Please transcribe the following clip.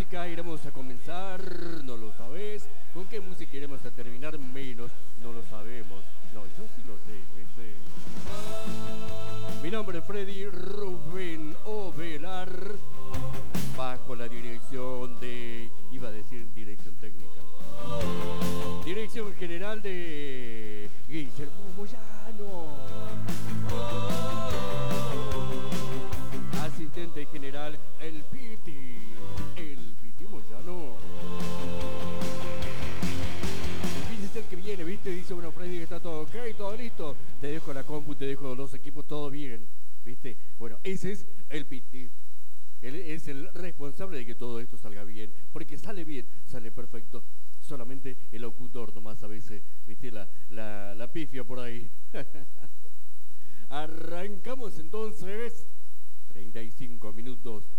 música iremos a comenzar? No lo sabes. ¿Con qué música iremos a terminar? Menos, no lo sabemos. No, yo sí lo sé, ¿viste? Mi nombre es Freddy Rubén Ovelar, bajo la dirección de, iba a decir dirección técnica, dirección general de Guillermo Moyano, asistente general el Piti Moyano. El que viene, ¿viste? Dice, bueno, Freddy, que está todo ok, todo listo. Te dejo la compu, te dejo los equipos, todo bien, ¿viste? Bueno, ese es el Piti. Él es el responsable de que todo esto salga bien, porque sale bien, sale perfecto. Solamente el locutor nomás a veces, ¿viste? La pifia por ahí. Arrancamos entonces. 35 minutos